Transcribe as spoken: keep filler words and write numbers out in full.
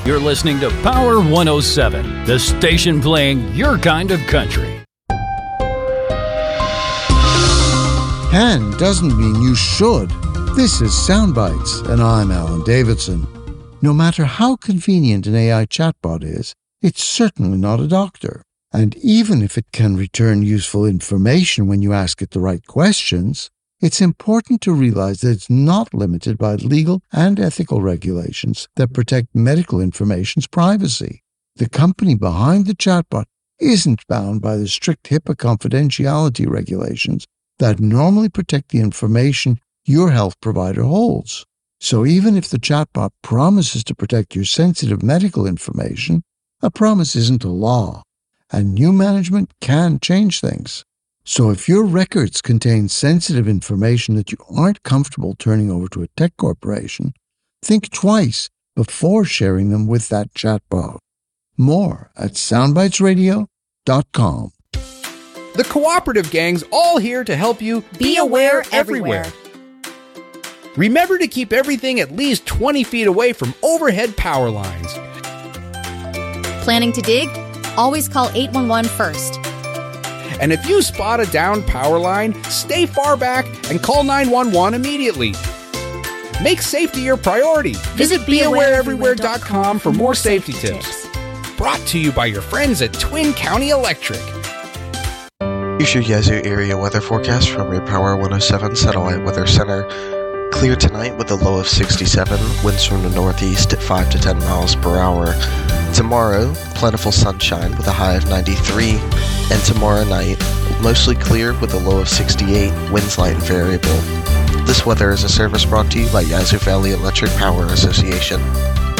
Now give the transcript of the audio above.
You're listening to Power one oh seven, the station playing your kind of country. Can doesn't mean you should. This is Soundbites, and I'm Alan Davidson. No matter how convenient an A I chatbot is, it's certainly not a doctor. And even if it can return useful information when you ask it the right questions, it's important to realize that it's not limited by legal and ethical regulations that protect medical information's privacy. The company behind the chatbot isn't bound by the strict HIPAA confidentiality regulations that normally protect the information your health provider holds. So even if the chatbot promises to protect your sensitive medical information, a promise isn't a law, and new management can change things. So if your records contain sensitive information that you aren't comfortable turning over to a tech corporation, think twice before sharing them with that chatbot. More at soundbites radio dot com. The Cooperative Gang's all here to help you be aware everywhere. Remember to keep everything at least twenty feet away from overhead power lines. Planning to dig? Always call eight one one first. And if you spot a downed power line, stay far back and call nine one one immediately. Make safety your priority. Visit be aware everywhere dot com for more safety tips. Brought to you by your friends at Twin County Electric. Here's your Yazoo area weather forecast from your Power one oh seven Satellite Weather Center. Clear tonight with a low of sixty-seven, winds from the northeast at five to ten miles per hour. Tomorrow, plentiful sunshine with a high of ninety-three, and tomorrow night, mostly clear with a low of sixty-eight, winds light and variable. This weather is a service brought to you by Yazoo Valley Electric Power Association.